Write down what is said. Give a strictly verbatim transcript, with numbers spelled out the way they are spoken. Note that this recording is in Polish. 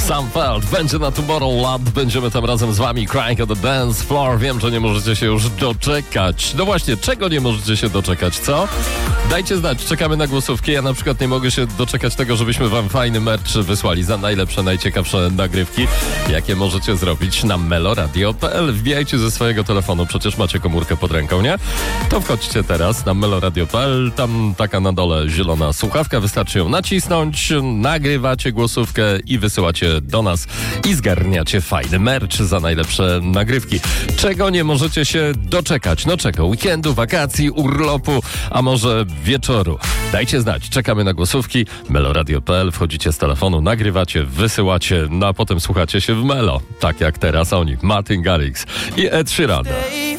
Sam Feld będzie na Tomorrowland. Będziemy tam razem z wami. Crying on the dance floor. Wiem, że nie możecie się już doczekać. No właśnie, czego nie możecie się doczekać, co? Dajcie znać, czekamy na głosówki. Ja na przykład nie mogę się doczekać tego, żebyśmy wam fajny merch wysłali za najlepsze, najciekawsze nagrywki, jakie możecie zrobić na meloradio kropka p l. Wbijajcie ze swojego telefonu, przecież macie komórkę pod ręką, nie? To wchodźcie teraz na meloradio kropka p l. Tam taka na dole zielona słuchawka, wystarczy ją nacisnąć, nagrywacie głosówkę i wysyłacie do nas i zgarniacie fajny merch za najlepsze nagrywki. Czego nie możecie się doczekać? No czego? Weekendu, wakacji, urlopu, a może wieczoru? Dajcie znać, czekamy na głosówki. meloradio kropka p l, wchodzicie z telefonu, nagrywacie, wysyłacie, no a potem słuchacie się w Melo. Tak jak teraz oni, Martin Garrix i Ed Sheeran.